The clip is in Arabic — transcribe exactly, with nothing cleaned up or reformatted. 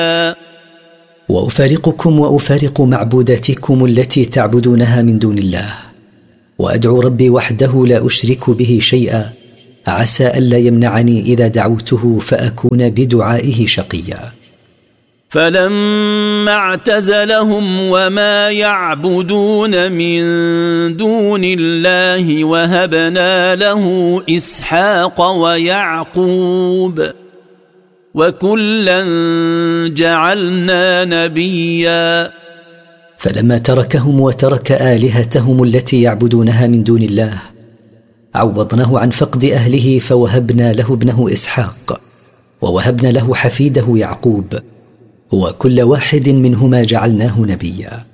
وأفارقكم وأفارق معبوداتكم التي تعبدونها من دون الله، وأدعو ربي وحده لا أشرك به شيئا، عسى ألا يمنعني إذا دعوته فأكون بدعائه شقيا. فلما اعتزلهم وما يعبدون من دون الله وهبنا له إسحاق ويعقوب وكلا جعلنا نبيا. فلما تركهم وترك آلهتهم التي يعبدونها من دون الله عوضناه عن فقد أهله، فوهبنا له ابنه إسحاق ووهبنا له حفيده يعقوب، وكل واحد منهما جعلناه نبيا.